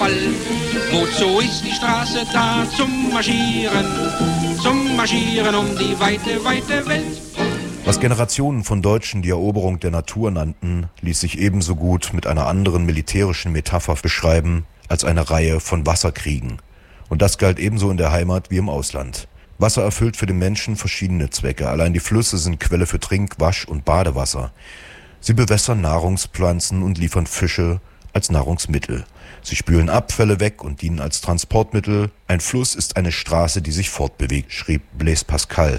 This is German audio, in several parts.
Ball. Wozu ist die Straße da? Zum Marschieren um die weite, weite Welt. Was Generationen von Deutschen die Eroberung der Natur nannten, ließ sich ebenso gut mit einer anderen militärischen Metapher beschreiben als eine Reihe von Wasserkriegen. Und das galt ebenso in der Heimat wie im Ausland. Wasser erfüllt für den Menschen verschiedene Zwecke. Allein die Flüsse sind Quelle für Trink-, Wasch- und Badewasser. Sie bewässern Nahrungspflanzen und liefern Fische als Nahrungsmittel. Sie spülen Abfälle weg und dienen als Transportmittel. Ein Fluss ist eine Straße, die sich fortbewegt, schrieb Blaise Pascal.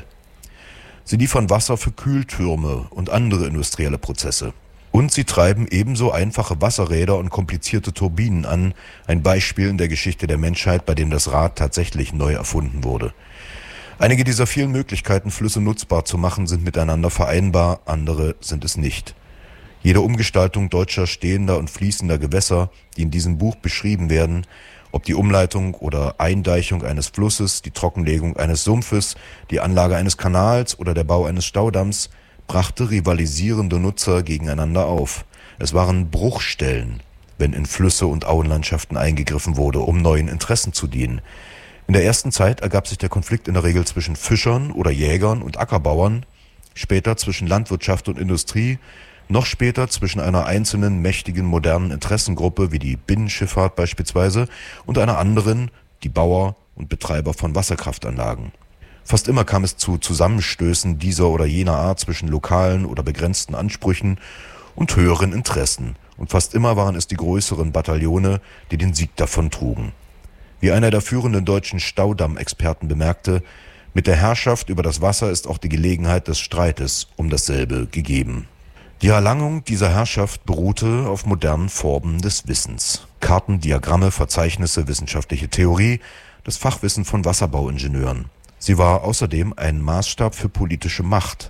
Sie liefern Wasser für Kühltürme und andere industrielle Prozesse. Und sie treiben ebenso einfache Wasserräder und komplizierte Turbinen an, ein Beispiel in der Geschichte der Menschheit, bei dem das Rad tatsächlich neu erfunden wurde. Einige dieser vielen Möglichkeiten, Flüsse nutzbar zu machen, sind miteinander vereinbar, andere sind es nicht. Jede Umgestaltung deutscher stehender und fließender Gewässer, die in diesem Buch beschrieben werden, ob die Umleitung oder Eindeichung eines Flusses, die Trockenlegung eines Sumpfes, die Anlage eines Kanals oder der Bau eines Staudamms, brachte rivalisierende Nutzer gegeneinander auf. Es waren Bruchstellen, wenn in Flüsse und Auenlandschaften eingegriffen wurde, um neuen Interessen zu dienen. In der ersten Zeit ergab sich der Konflikt in der Regel zwischen Fischern oder Jägern und Ackerbauern, später zwischen Landwirtschaft und Industrie, noch später zwischen einer einzelnen mächtigen modernen Interessengruppe wie die Binnenschifffahrt beispielsweise und einer anderen, die Bauer und Betreiber von Wasserkraftanlagen. Fast immer kam es zu Zusammenstößen dieser oder jener Art zwischen lokalen oder begrenzten Ansprüchen und höheren Interessen. Und fast immer waren es die größeren Bataillone, die den Sieg davontrugen. Wie einer der führenden deutschen Staudammexperten bemerkte, mit der Herrschaft über das Wasser ist auch die Gelegenheit des Streites um dasselbe gegeben. Die Erlangung dieser Herrschaft beruhte auf modernen Formen des Wissens. Karten, Diagramme, Verzeichnisse, wissenschaftliche Theorie, das Fachwissen von Wasserbauingenieuren. Sie war außerdem ein Maßstab für politische Macht.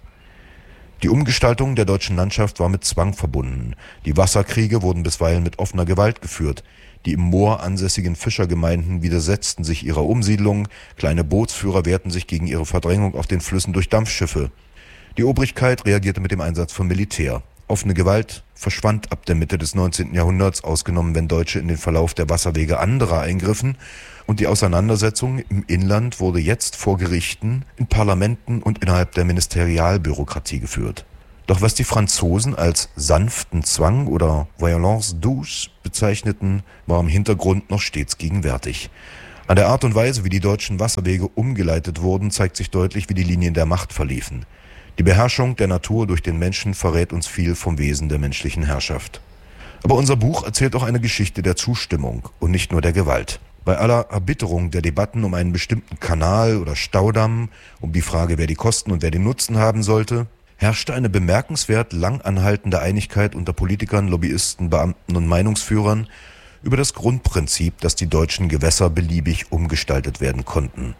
Die Umgestaltung der deutschen Landschaft war mit Zwang verbunden. Die Wasserkriege wurden bisweilen mit offener Gewalt geführt. Die im Moor ansässigen Fischergemeinden widersetzten sich ihrer Umsiedlung. Kleine Bootsführer wehrten sich gegen ihre Verdrängung auf den Flüssen durch Dampfschiffe. Die Obrigkeit reagierte mit dem Einsatz von Militär. Offene Gewalt verschwand ab der Mitte des 19. Jahrhunderts, ausgenommen wenn Deutsche in den Verlauf der Wasserwege anderer eingriffen, und die Auseinandersetzung im Inland wurde jetzt vor Gerichten, in Parlamenten und innerhalb der Ministerialbürokratie geführt. Doch was die Franzosen als sanften Zwang oder Violence douce bezeichneten, war im Hintergrund noch stets gegenwärtig. An der Art und Weise, wie die deutschen Wasserwege umgeleitet wurden, zeigt sich deutlich, wie die Linien der Macht verliefen. Die Beherrschung der Natur durch den Menschen verrät uns viel vom Wesen der menschlichen Herrschaft. Aber unser Buch erzählt auch eine Geschichte der Zustimmung und nicht nur der Gewalt. Bei aller Erbitterung der Debatten um einen bestimmten Kanal oder Staudamm, um die Frage, wer die Kosten und wer den Nutzen haben sollte, herrschte eine bemerkenswert lang anhaltende Einigkeit unter Politikern, Lobbyisten, Beamten und Meinungsführern über das Grundprinzip, dass die deutschen Gewässer beliebig umgestaltet werden konnten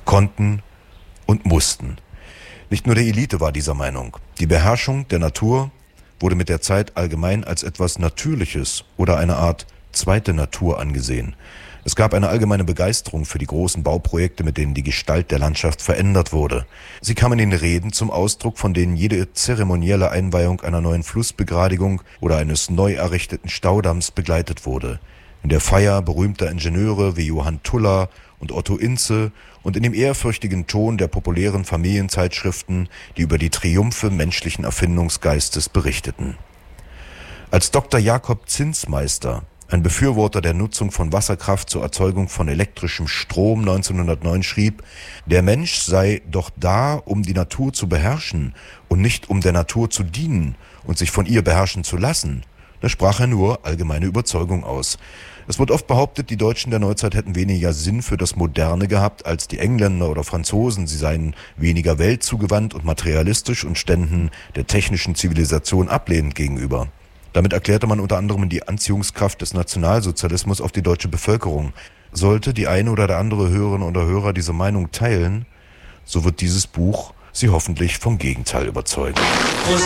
und mussten. Nicht nur der Elite war dieser Meinung. Die Beherrschung der Natur wurde mit der Zeit allgemein als etwas Natürliches oder eine Art zweite Natur angesehen. Es gab eine allgemeine Begeisterung für die großen Bauprojekte, mit denen die Gestalt der Landschaft verändert wurde. Sie kamen in den Reden zum Ausdruck, von denen jede zeremonielle Einweihung einer neuen Flussbegradigung oder eines neu errichteten Staudamms begleitet wurde. In der Feier berühmter Ingenieure wie Johann Tuller und Otto Inze und in dem ehrfürchtigen Ton der populären Familienzeitschriften, die über die Triumphe menschlichen Erfindungsgeistes berichteten. Als Dr. Jakob Zinsmeister, ein Befürworter der Nutzung von Wasserkraft zur Erzeugung von elektrischem Strom, 1909 schrieb, der Mensch sei doch da, um die Natur zu beherrschen und nicht um der Natur zu dienen und sich von ihr beherrschen zu lassen, da sprach er nur allgemeine Überzeugung aus. Es wird oft behauptet, die Deutschen der Neuzeit hätten weniger Sinn für das Moderne gehabt als die Engländer oder Franzosen. Sie seien weniger weltzugewandt und materialistisch und ständen der technischen Zivilisation ablehnend gegenüber. Damit erklärte man unter anderem die Anziehungskraft des Nationalsozialismus auf die deutsche Bevölkerung. Sollte die eine oder der andere Hörerin oder Hörer diese Meinung teilen, so wird dieses Buch Sie hoffentlich vom Gegenteil überzeugen.